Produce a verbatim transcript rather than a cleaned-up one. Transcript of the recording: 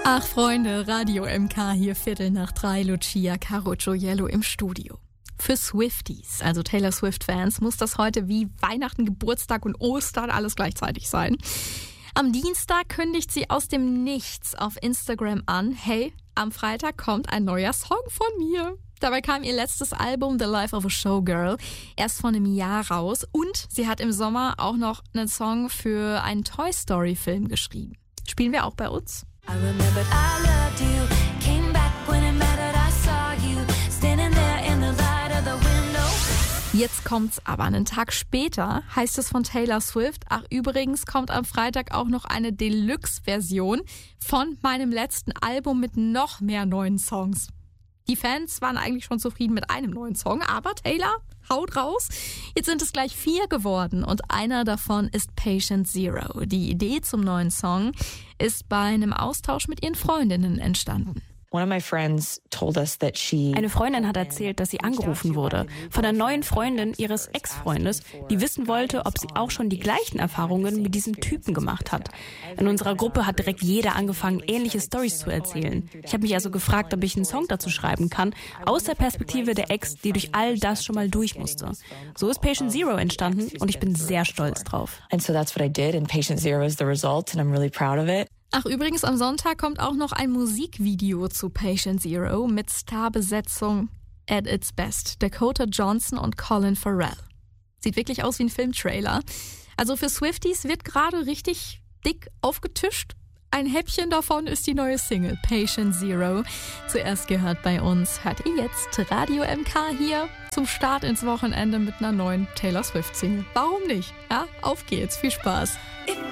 Ach Freunde, Radio M K hier, Viertel nach drei, Lucia Carucciuello im Studio. Für Swifties, also Taylor Swift-Fans, muss das heute wie Weihnachten, Geburtstag und Ostern alles gleichzeitig sein. Am Dienstag kündigt sie aus dem Nichts auf Instagram an, hey, am Freitag kommt ein neuer Song von mir. Dabei kam ihr letztes Album The Life of a Showgirl erst vor einem Jahr raus und sie hat im Sommer auch noch einen Song für einen Toy Story-Film geschrieben. Spielen wir auch bei uns? I remembered I loved you, came back when it mattered, I saw you, standing there in the light of the window. Jetzt kommt's aber einen Tag später, heißt es von Taylor Swift. Ach, übrigens kommt am Freitag auch noch eine Deluxe-Version von meinem letzten Album mit noch mehr neuen Songs. Die Fans waren eigentlich schon zufrieden mit einem neuen Song, aber Taylor haut raus. Jetzt sind es gleich vier geworden und einer davon ist Patient Zero. Die Idee zum neuen Song ist bei einem Austausch mit ihren Freundinnen entstanden. Eine Freundin hat erzählt, dass sie angerufen wurde von der neuen Freundin ihres Ex-Freundes, die wissen wollte, ob sie auch schon die gleichen Erfahrungen mit diesem Typen gemacht hat. In unserer Gruppe hat direkt jeder angefangen, ähnliche Storys zu erzählen. Ich habe mich also gefragt, ob ich einen Song dazu schreiben kann, aus der Perspektive der Ex, die durch all das schon mal durch musste. So ist Patient Zero entstanden und ich bin sehr stolz drauf. And so that's what I did, and Patient Zero is the result, and I'm really proud of it. Ach, übrigens, am Sonntag kommt auch noch ein Musikvideo zu Patient Zero mit Starbesetzung at its best. Dakota Johnson und Colin Farrell. Sieht wirklich aus wie ein Filmtrailer. Also für Swifties wird gerade richtig dick aufgetischt. Ein Häppchen davon ist die neue Single Patient Zero. Zuerst gehört bei uns, hört ihr jetzt Radio M K hier zum Start ins Wochenende mit einer neuen Taylor Swift Single. Warum nicht? Ja, auf geht's, viel Spaß. It